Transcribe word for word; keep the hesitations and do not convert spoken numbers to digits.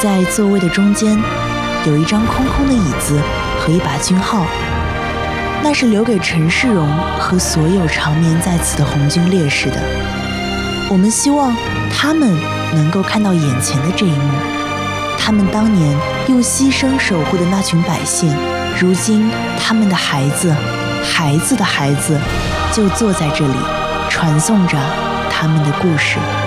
在座位的中间有一张空空的椅子和一把军号，那是留给陈世荣和所有长眠在此的红军烈士的。我们希望他们能够看到眼前的这一幕，他们当年用牺牲守护的那群百姓，如今他们的孩子孩子的孩子就坐在这里，传颂着他们的故事。